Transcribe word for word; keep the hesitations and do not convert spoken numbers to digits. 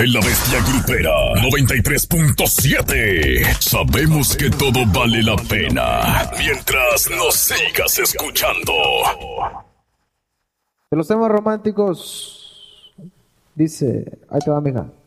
En la Bestia Grupera noventa y tres punto siete. Sabemos que todo vale la pena mientras nos sigas escuchando. De los temas románticos, dice, ahí te va, mija.